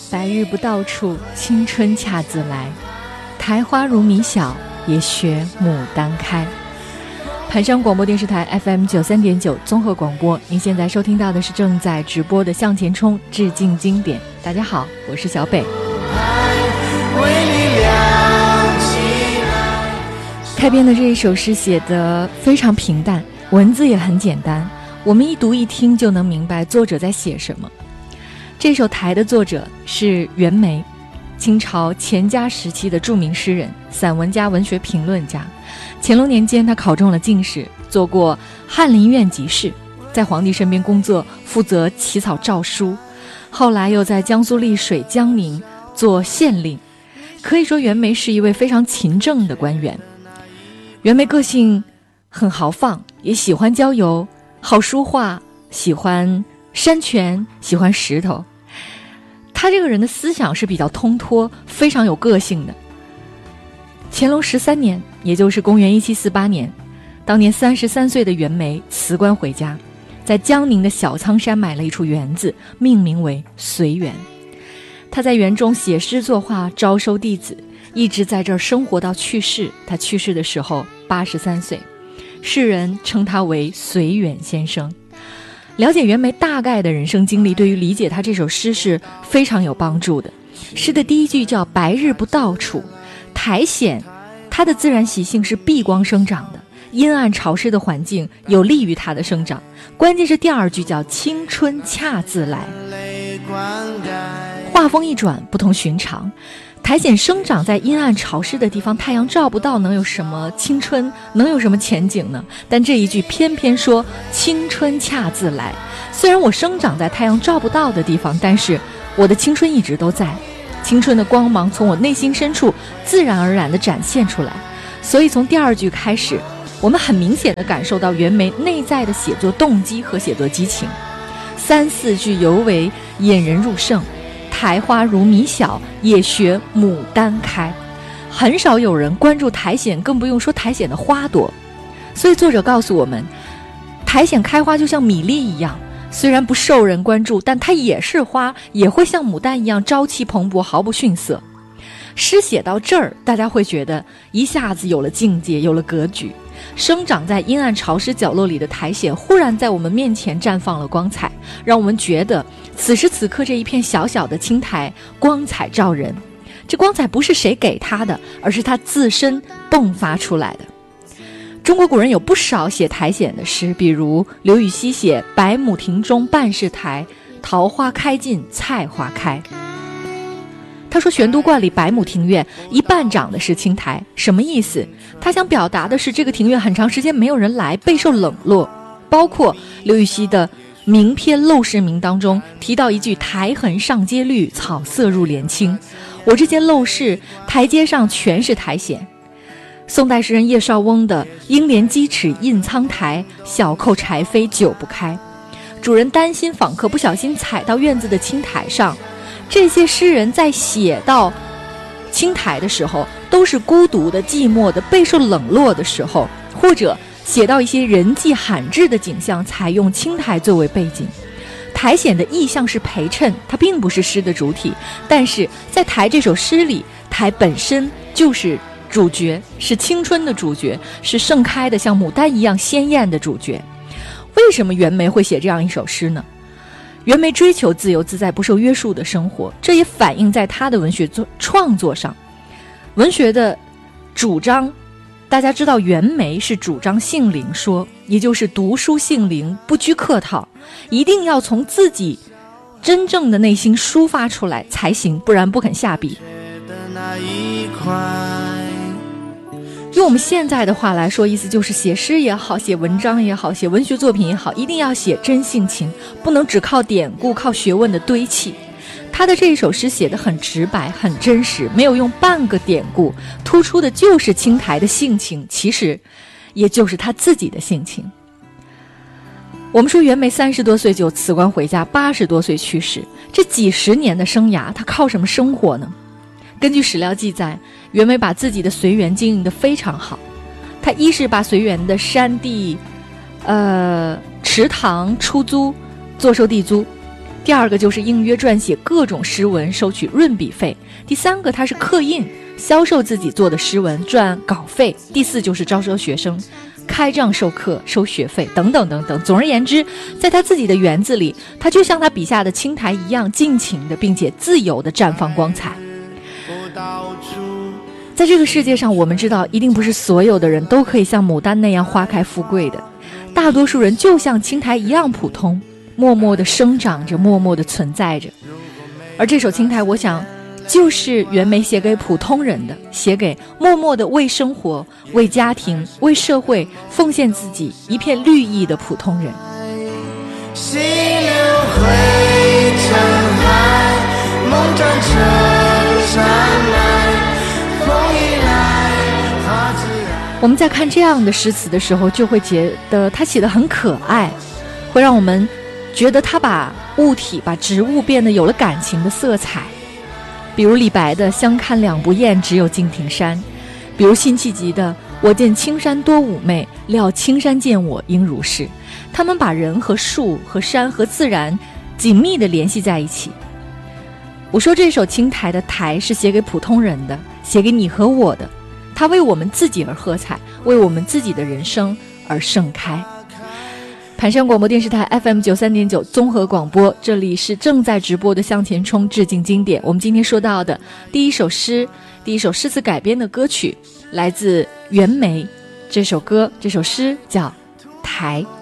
白日不到处，青春恰自来。苔花如米小，也学牡丹开。盘山广播电视台 FM 93.9综合广播，您现在收听到的是正在直播的向前冲致敬经典。大家好，我是小北。开篇的这一首诗写得非常平淡，文字也很简单，我们一读一听就能明白作者在写什么。这首台的作者是袁枚，清朝乾嘉时期的著名诗人、散文家、文学评论家。乾隆年间，他考中了进士，做过翰林院给事，在皇帝身边工作，负责起草诏书。后来又在江苏丽水、江宁做县令。可以说，袁枚是一位非常勤政的官员。袁枚个性很豪放，也喜欢郊游，好书画，喜欢山泉，喜欢石头。他这个人的思想是比较通脱，非常有个性的。乾隆13年，也就是公元1748年，当年33岁的袁枚辞官回家，在江宁的小仓山买了一处园子，命名为随园。他在园中写诗作画，招收弟子，一直在这儿生活到去世。他去世的时候83岁，世人称他为随园先生。了解袁枚大概的人生经历，对于理解他这首诗是非常有帮助的。诗的第一句叫白日不到处，苔藓它的自然习性是避光生长的，阴暗潮湿的环境有利于它的生长。关键是第二句叫青春恰自来，话锋一转，不同寻常。苔藓生长在阴暗潮湿的地方，太阳照不到，能有什么青春，能有什么前景呢？但这一句偏偏说青春恰自来。虽然我生长在太阳照不到的地方，但是我的青春一直都在，青春的光芒从我内心深处自然而然地展现出来。所以从第二句开始，我们很明显地感受到袁枚内在的写作动机和写作激情。3、4句尤为引人入胜。苔花如米小，也学牡丹开。很少有人关注苔藓，更不用说苔藓的花朵。所以作者告诉我们，苔藓开花就像米粒一样，虽然不受人关注，但它也是花，也会像牡丹一样朝气蓬勃，毫不逊色。诗写到这儿，大家会觉得一下子有了境界，有了格局。生长在阴暗潮湿角落里的苔藓忽然在我们面前绽放了光彩，让我们觉得此时此刻这一片小小的青苔光彩照人。这光彩不是谁给他的，而是他自身迸发出来的。中国古人有不少写苔藓的诗，比如刘禹锡写百亩庭中半是苔，桃花开尽菜花开。他说玄都观里百亩庭院一半长的是青苔，什么意思？他想表达的是这个庭院很长时间没有人来，备受冷落。包括刘禹锡的名篇《陋室铭》当中提到一句苔痕上阶绿，草色入帘青。我这间陋室台阶上全是苔藓。宋代诗人叶绍翁的应怜鸡齿印苍苔，小扣柴扉久不开。主人担心访客不小心踩到院子的青苔上。这些诗人在写到青苔的时候，都是孤独的、寂寞的、备受冷落的时候，或者写到一些人迹罕至的景象，采用青苔作为背景。苔藓的意象是陪衬，它并不是诗的主体，但是在苔这首诗里，苔本身就是主角，是青春的主角，是盛开的像牡丹一样鲜艳的主角。为什么袁枚会写这样一首诗呢？袁枚追求自由自在、不受约束的生活，这也反映在他的文学创作上。文学的主张，大家知道袁枚是主张性灵说，也就是读书性灵，不拘客套，一定要从自己真正的内心抒发出来才行，不然不肯下笔。用我们现在的话来说，意思就是写诗也好，写文章也好，写文学作品也好，一定要写真性情，不能只靠典故、靠学问的堆砌。他的这一首诗写得很直白、很真实，没有用半个典故，突出的就是青苔的性情，其实也就是他自己的性情。我们说袁枚30多岁就辞官回家，80多岁去世，这几十年的生涯，他靠什么生活呢？根据史料记载，袁枚把自己的随园经营得非常好。他一是把随园的山地、池塘出租，坐收地租； 第二个就是应约撰写各种诗文收取润笔费，第三个他是刻印销售自己做的诗文赚稿费，第四就是招收学生开账授课收学费等等等等。总而言之，在他自己的园子里，他就像他笔下的青苔一样尽情的并且自由的绽放光彩。在这个世界上，我们知道一定不是所有的人都可以像牡丹那样花开富贵的，大多数人就像青苔一样普通，默默地生长着，默默地存在着。而这首青苔，我想就是袁枚写给普通人的，写给默默地为生活、为家庭、为社会奉献自己一片绿意的普通人。 心流汇成海，梦转成山脉，风一来花自然。 我们在看这样的诗词的时候，就会觉得他写得很可爱，会让我们觉得他把物体、把植物变得有了感情的色彩。比如李白的相看两不厌，只有敬亭山，比如辛弃疾的我见青山多妩媚，料青山见我应如是。他们把人和树和山和自然紧密地联系在一起。我说这首青苔的苔是写给普通人的，写给你和我的，它为我们自己而喝彩，为我们自己的人生而盛开。盘山广播电视台 FM93.9 综合广播，这里是正在直播的向前冲致敬经典。我们今天说到的第一首诗词改编的歌曲来自袁枚，这首诗叫《苔》。